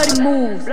Bloody move.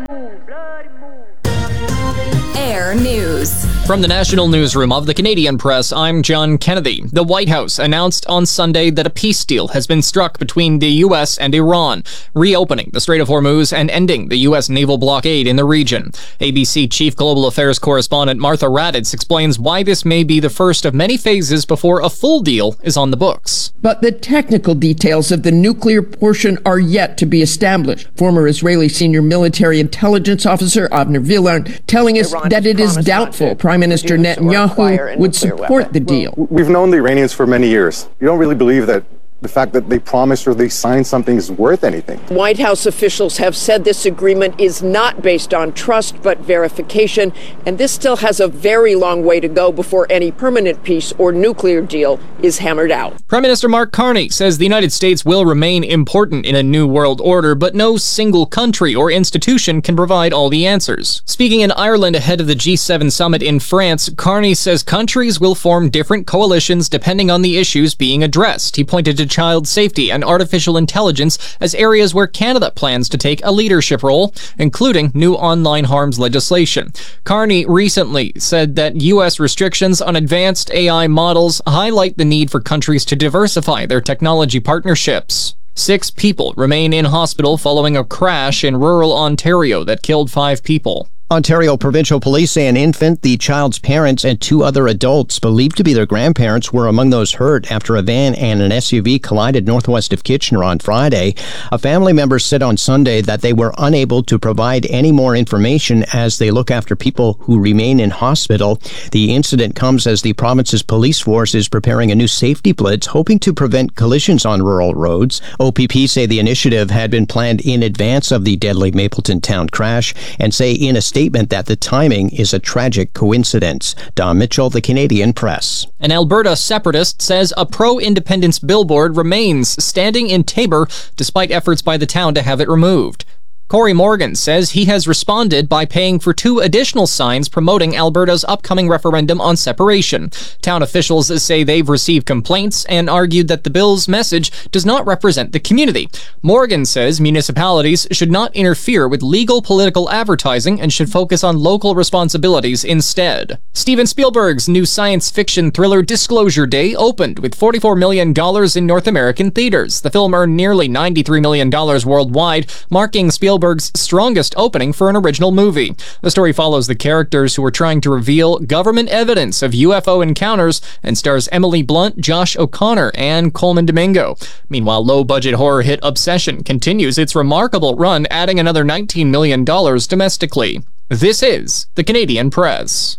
Air News. From the National Newsroom of the Canadian Press, I'm John Kennedy. The White House announced on Sunday that a peace deal has been struck between the U.S. and Iran, reopening the Strait of Hormuz and ending the U.S. naval blockade in the region. ABC Chief Global Affairs correspondent Martha Raddatz explains why this may be the first of many phases before a full deal is on the books. But the technical details of the nuclear portion are yet to be established. Former Israeli senior military intelligence officer Avner Vilar telling us that it is doubtful Prime Minister Netanyahu would support the deal. We've known the Iranians for many years. You don't really believe that the fact that they promised or they signed something is worth anything. White House officials have said this agreement is not based on trust but verification, and this still has a very long way to go before any permanent peace or nuclear deal is hammered out. Prime Minister Mark Carney says the United States will remain important in a new world order, but no single country or institution can provide all the answers. Speaking in Ireland ahead of the G7 summit in France, Carney says countries will form different coalitions depending on the issues being addressed. He pointed to child safety and artificial intelligence as areas where Canada plans to take a leadership role, including new online harms legislation. Carney recently said that U.S. restrictions on advanced AI models highlight the need for countries to diversify their technology partnerships. 6 people remain in hospital following a crash in rural Ontario that killed 5 people. Ontario Provincial Police say an infant, the child's parents, and 2 other adults believed to be their grandparents were among those hurt after a van and an SUV collided northwest of Kitchener on Friday. A family member said on Sunday that they were unable to provide any more information as they look after people who remain in hospital. The incident comes as the province's police force is preparing a new safety blitz, hoping to prevent collisions on rural roads. OPP say the initiative had been planned in advance of the deadly Mapleton Town crash and say in a statement that the timing is a tragic coincidence. Don Mitchell, the Canadian Press. An Alberta separatist says a pro-independence billboard remains standing in Taber despite efforts by the town to have it removed. Corey Morgan says he has responded by paying for 2 additional signs promoting Alberta's upcoming referendum on separation. Town officials say they've received complaints and argued that the bill's message does not represent the community. Morgan says municipalities should not interfere with legal political advertising and should focus on local responsibilities instead. Steven Spielberg's new science fiction thriller Disclosure Day opened with $44 million in North American theaters. The film earned nearly $93 million worldwide, marking Spielberg's strongest opening for an original movie. The story follows the characters who are trying to reveal government evidence of UFO encounters and stars Emily Blunt, Josh O'Connor, and Coleman Domingo. Meanwhile, low-budget horror hit Obsession continues its remarkable run, adding another $19 million domestically. This is the Canadian Press.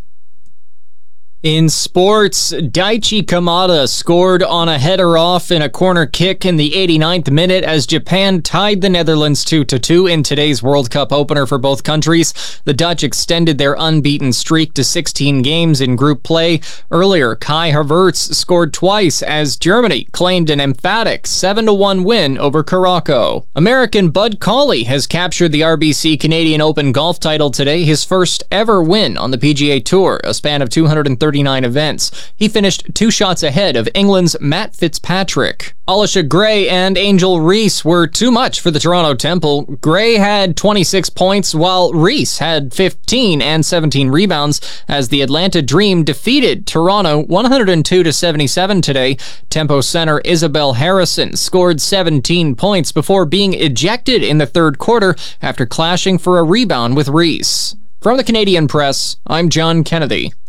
In sports, Daichi Kamada scored on a header off in a corner kick in the 89th minute as Japan tied the Netherlands 2-2 in today's World Cup opener for both countries. The Dutch extended their unbeaten streak to 16 games in group play. Earlier, Kai Havertz scored twice as Germany claimed an emphatic 7-1 win over Morocco. American Bud Cauley has captured the RBC Canadian Open golf title today, his first ever win on the PGA Tour, a span of 239 events. He finished 2 shots ahead of England's Matt Fitzpatrick. Alisha Gray and Angel Reese were too much for the Toronto Temple. Gray had 26 points, while Reese had 15 and 17 rebounds as the Atlanta Dream defeated Toronto 102-77 today. Tempo center Isabel Harrison scored 17 points before being ejected in the third quarter after clashing for a rebound with Reese. From the Canadian Press, I'm John Kennedy.